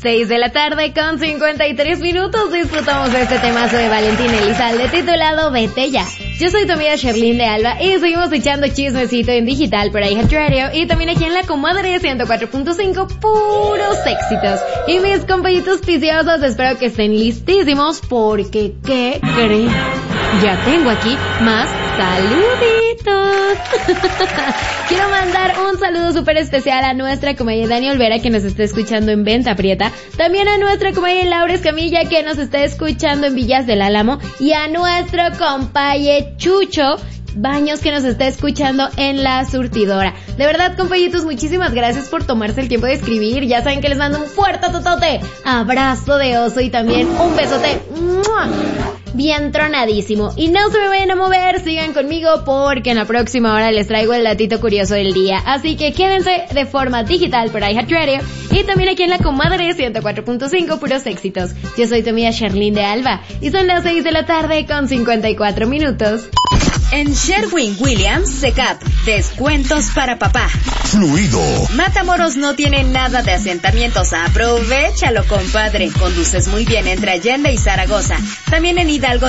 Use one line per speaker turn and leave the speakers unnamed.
6 de la tarde con 53 minutos. Disfrutamos de este temazo de Valentín Elizalde titulado Vete Ya. Yo soy tu amiga Sherlyn de Alba y seguimos echando chismecito en digital por iHeartRadio y también aquí en la comadre 104.5, puros éxitos. Y mis compañitos viciosos, espero que estén listísimos porque, ¿qué creen? Ya tengo aquí más saluditos. Quiero mandar un saludo súper especial a nuestra comadre Dani Olvera, que nos está escuchando en Venta Prieta, también a nuestra comadre Laura Escamilla, que nos está escuchando en Villas del Álamo, y a nuestro compaye Chucho Baños, que nos está escuchando en La Surtidora. De verdad, compañitos, muchísimas gracias por tomarse el tiempo de escribir. Ya saben que les mando un fuerte totote, abrazo de oso y también un besote bien tronadísimo. Y no se me vayan a mover, sigan conmigo porque en la próxima hora les traigo el datito curioso del día. Así que quédense de forma digital por iHeartRadio y también aquí en la comadre 104.5, puros éxitos. Yo soy tu amiga Sherlyn de Alba y son las 6 de la tarde con 54 minutos.
En Sherwin-Williams Secap, descuentos para papá.
Fluido.
Matamoros no tiene nada de asentamientos, aprovéchalo, compadre. Conduces muy bien entre Allende y Zaragoza. También en Hidalgo